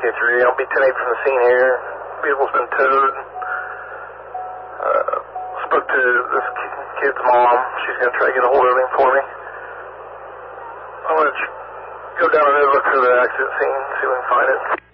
3. I'll be 10-8 from the scene here. Vehicle's been towed. Spoke to this kid's mom. She's going to try to get a hold of him for me. I'm going to go down and look for the accident scene, see if we can find it.